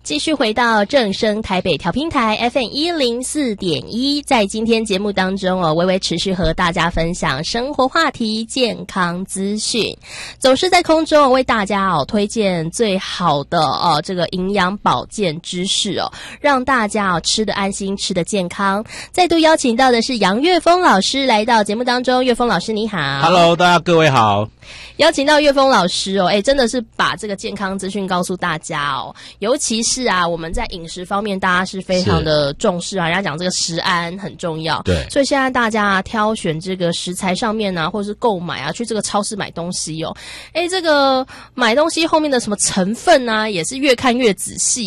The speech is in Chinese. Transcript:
继续回到正声台北调频台 FM104.1，在今天节目当中微微持续和大家分享生活话题、健康资讯，总是在空中为大家推荐最好的这个营养保健知识让大家吃得安心、吃得健康。再度邀请到的是杨岳峰老师来到节目当中，岳峰老师你好。 Hello， 大家各位好。 邀请到岳峰老师真的是把这个健康资讯告诉大家尤其是我们在饮食方面大家是非常的重视人家讲这个食安很重要， 对， 所以现在大家挑选这个食材上面或者是购买去这个超市买东西这个买东西后面的什么成分也是越看越仔细